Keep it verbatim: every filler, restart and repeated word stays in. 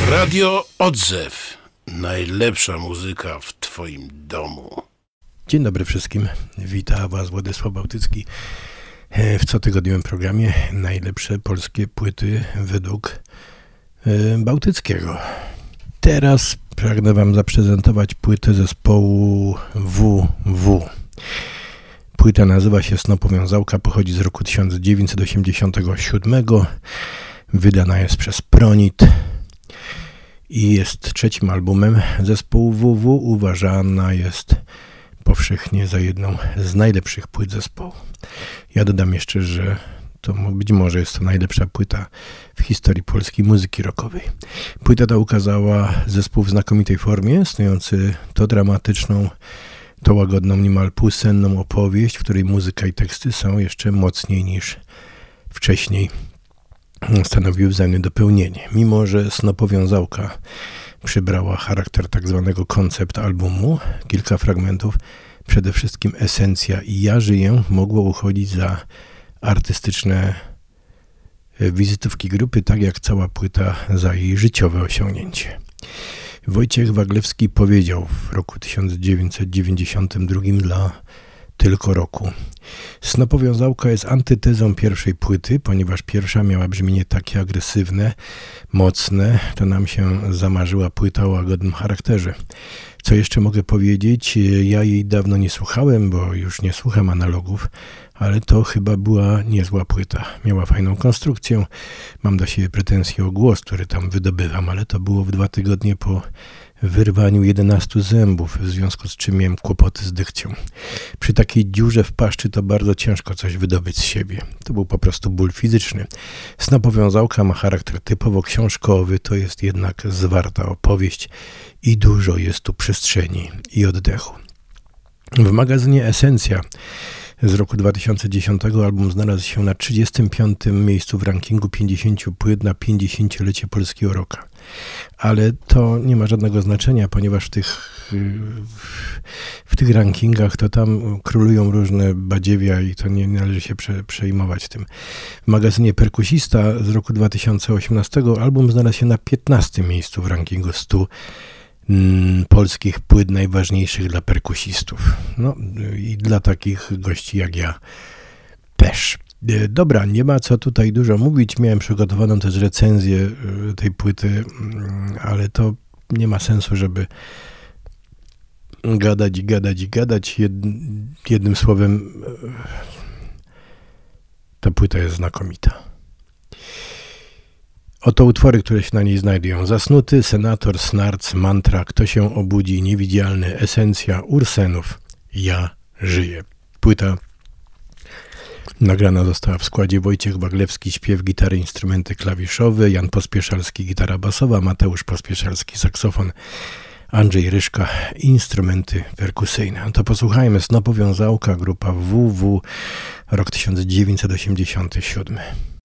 Radio Odzew. Najlepsza muzyka w twoim domu. Dzień dobry wszystkim. Witam was Władysław Bałtycki w cotygodniowym programie Najlepsze polskie płyty według Bałtyckiego. Teraz pragnę wam zaprezentować płytę zespołu W W. Płyta nazywa się Snopowiązałka, pochodzi z roku tysiąc dziewięćset osiemdziesiątego siódmego. Wydana jest przez Pronit i jest trzecim albumem zespołu W W. Uważana jest powszechnie za jedną z najlepszych płyt zespołu. Ja dodam jeszcze, że to być może jest to najlepsza płyta w historii polskiej muzyki rockowej. Płyta ta ukazała zespół w znakomitej formie, snujący to dramatyczną, to łagodną, niemal półsenną opowieść, w której muzyka i teksty są jeszcze mocniej niż wcześniej stanowiły wzajemne dopełnienie. Mimo że Snopowiązałka przybrała charakter tak zwanego koncept albumu, kilka fragmentów, przede wszystkim esencja i Ja żyję, mogło uchodzić za artystyczne wizytówki grupy, tak jak cała płyta za jej życiowe osiągnięcie. Wojciech Waglewski powiedział w roku tysiąc dziewięćset dziewięćdziesiątym drugim dla Tylko roku: Snopowiązałka jest antytezą pierwszej płyty, ponieważ pierwsza miała brzmienie takie agresywne, mocne, to nam się zamarzyła płyta o łagodnym charakterze. Co jeszcze mogę powiedzieć? Ja jej dawno nie słuchałem, bo już nie słucham analogów, ale to chyba była niezła płyta. Miała fajną konstrukcję. Mam do siebie pretensje o głos, który tam wydobywam, ale to było w dwa tygodnie po wyrwaniu jedenastu zębów, w związku z czym miałem kłopoty z dykcją. Przy takiej dziurze w paszczy to bardzo ciężko coś wydobyć z siebie. To był po prostu ból fizyczny. Snopowiązałka ma charakter typowo książkowy, to jest jednak zwarta opowieść i dużo jest tu przestrzeni i oddechu. W magazynie Esencja z roku dwa tysiące dziesiątego album znalazł się na trzydziestym piątym miejscu w rankingu pięćdziesięciu płyt na pięćdziesięciolecie polskiego rocka. Ale to nie ma żadnego znaczenia, ponieważ w tych, w tych rankingach to tam królują różne badziewia i to nie należy się prze, przejmować tym. W magazynie Perkusista z roku dwa tysiące osiemnastego album znalazł się na piętnastym miejscu w rankingu stu polskich płyt najważniejszych dla perkusistów. No i dla takich gości jak ja też. Dobra, nie ma co tutaj dużo mówić. Miałem przygotowaną też recenzję tej płyty, ale to nie ma sensu, żeby gadać i gadać i gadać. Jed, jednym słowem, ta płyta jest znakomita. Oto utwory, które się na niej znajdują. Zasnuty, Senator, Snarc, Mantra, Kto się obudzi, Niewidzialny, Esencja, Ursenów, Ja żyję. Płyta nagrana została w składzie Wojciech Waglewski, śpiew, gitary, instrumenty klawiszowe, Jan Pospieszalski, gitara basowa, Mateusz Pospieszalski, saksofon, Andrzej Ryszka, instrumenty perkusyjne. To posłuchajmy. Snopowiązałka, grupa W W, rok tysiąc dziewięćset osiemdziesiąty siódmy.